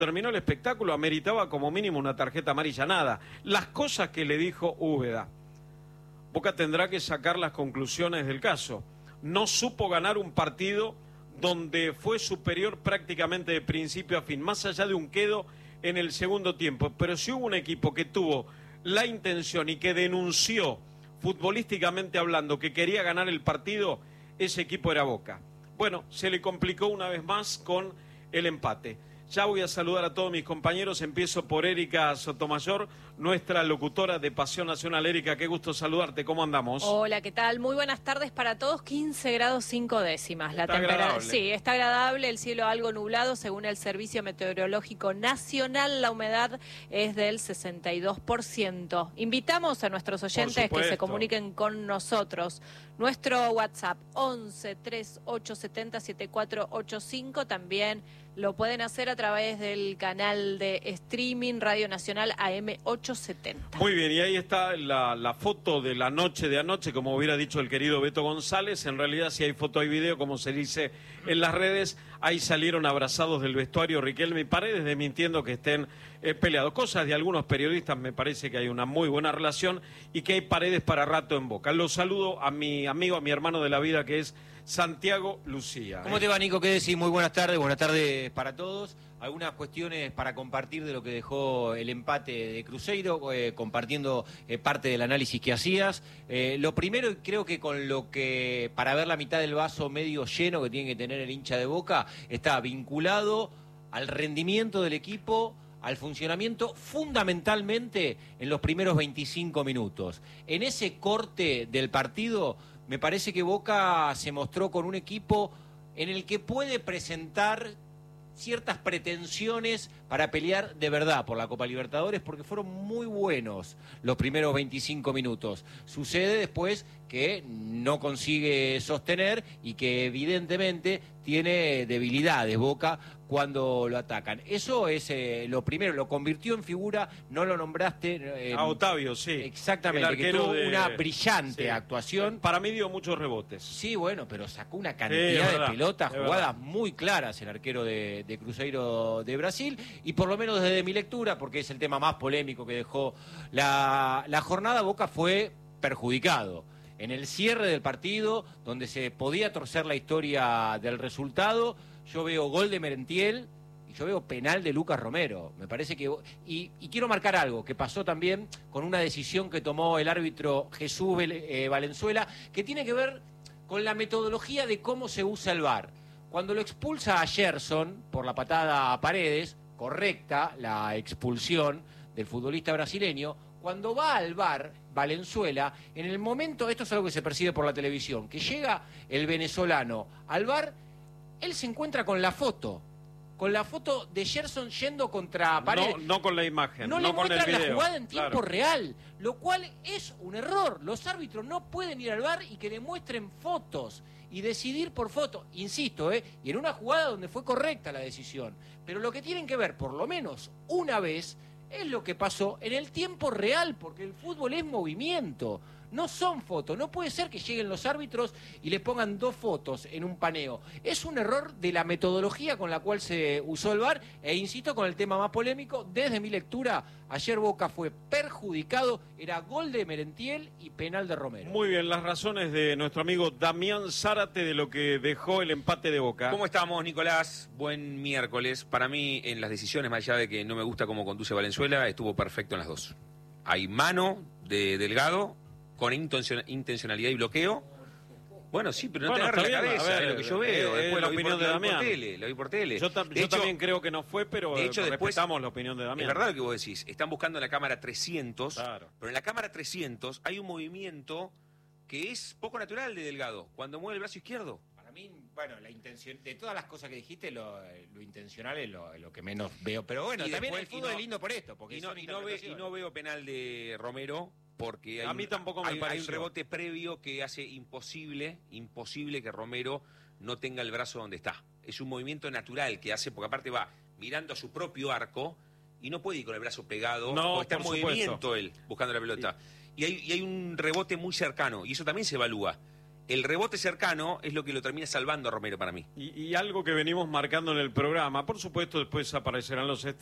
terminó el espectáculo ameritaba como mínimo una tarjeta amarilla, nada. Las cosas que le dijo Úbeda. Boca tendrá que sacar las conclusiones del caso. No supo ganar un partido donde fue superior prácticamente de principio a fin, más allá de un quedo en el segundo tiempo. Pero si hubo un equipo que tuvo la intención y que denunció, futbolísticamente hablando, que quería ganar el partido, ese equipo era Boca. Bueno, se le complicó una vez más con el empate. Ya voy a saludar a todos mis compañeros. Empiezo por Erika Sotomayor, nuestra locutora de Pasión Nacional. Erika, qué gusto saludarte. ¿Cómo andamos? Hola, ¿qué tal? Muy buenas tardes para todos. 15 grados 5 décimas. La temperatura. Sí, está agradable. El cielo algo nublado. Según el Servicio Meteorológico Nacional, la humedad es del 62%. Invitamos a nuestros oyentes que se comuniquen con nosotros. Nuestro WhatsApp 11 3870 7485. También lo pueden hacer a través del canal de streaming Radio Nacional AM870. Muy bien, y ahí está la foto de la noche de anoche, como hubiera dicho el querido Beto González. En realidad, si hay foto hay video, como se dice en las redes. Ahí salieron abrazados del vestuario Riquelme y Paredes, desmintiendo que estén peleados. Cosas de algunos periodistas, me parece que hay una muy buena relación y que hay Paredes para rato en Boca. Los saludo a mi amigo, a mi hermano de la vida, que es Santiago Lucía. ¿Cómo te va, Nico? ¿Qué decís? Muy buenas tardes para todos. Algunas cuestiones para compartir de lo que dejó el empate de Cruzeiro, compartiendo parte del análisis que hacías. Lo primero, creo que con lo que, para ver la mitad del vaso medio lleno que tiene que tener el hincha de Boca, está vinculado al rendimiento del equipo, al funcionamiento, fundamentalmente en los primeros 25 minutos. En ese corte del partido, me parece que Boca se mostró con un equipo en el que puede presentar ciertas pretensiones para pelear de verdad por la Copa Libertadores, porque fueron muy buenos los primeros 25 minutos. Sucede después que no consigue sostener y que evidentemente tiene debilidades Boca cuando lo atacan. Eso es lo primero, lo convirtió en figura, no lo nombraste. A Otavio, sí. Exactamente, que tuvo una brillante actuación. Para mí dio muchos rebotes. Sí, bueno, pero sacó una cantidad de pelotas, jugadas muy claras el arquero de Cruzeiro de Brasil, y por lo menos desde mi lectura, porque es el tema más polémico que dejó la jornada, Boca fue perjudicado. En el cierre del partido, donde se podía torcer la historia del resultado, yo veo gol de Merentiel y yo veo penal de Lucas Romero. Me parece que... Y quiero marcar algo que pasó también con una decisión que tomó el árbitro Jesús Valenzuela, que tiene que ver con la metodología de cómo se usa el VAR. Cuando lo expulsa a Gerson por la patada a Paredes, correcta la expulsión del futbolista brasileño. Cuando va al VAR, Valenzuela, en el momento, esto es algo que se percibe por la televisión, que llega el venezolano al VAR, él se encuentra con la foto de Gerson yendo contra Paredes. No con la imagen, no le le muestran con el video, la jugada en tiempo claro. real, lo cual es un error. Los árbitros no pueden ir al VAR y que le muestren fotos y decidir por foto, insisto, y en una jugada donde fue correcta la decisión. Pero lo que tienen que ver, por lo menos una vez, es lo que pasó en el tiempo real, porque el fútbol es movimiento, no son fotos. No puede ser que lleguen los árbitros y le pongan 2 fotos en un paneo. Es un error de la metodología con la cual se usó el VAR, e insisto con el tema más polémico, desde mi lectura, ayer Boca fue perjudicado, era gol de Merentiel y penal de Romero. Muy bien, las razones de nuestro amigo Damián Zárate de lo que dejó el empate de Boca. ¿Cómo estamos, Nicolás? Buen miércoles. Para mí, en las decisiones, más allá de que no me gusta cómo conduce Valenzuela, estuvo perfecto en las dos. Hay mano de Delgado con intencionalidad y bloqueo. Bueno, sí, pero no te agarres la cabeza, es lo que yo veo. Después la opinión de Damián. Lo vi por tele. Yo también creo que no fue, pero de hecho, respetamos la opinión de Damián. Es verdad lo que vos decís. Están buscando en la cámara 300, claro. Pero en la cámara 300 hay un movimiento que es poco natural de Delgado, cuando mueve el brazo izquierdo. Para mí, bueno, la intención, de todas las cosas que dijiste, lo intencional es lo que menos veo. Pero bueno, y también después, el fútbol es lindo por esto. Porque y no veo penal de Romero, porque a mí tampoco me hay un rebote previo que hace imposible que Romero no tenga el brazo donde está. Es un movimiento natural que hace, porque aparte va mirando a su propio arco y no puede ir con el brazo pegado, porque está en movimiento él, buscando la pelota. Y hay un rebote muy cercano, y eso también se evalúa. el rebote cercano es lo que lo termina salvando a Romero para mí. Y algo que venimos marcando en el programa, por supuesto después aparecerán los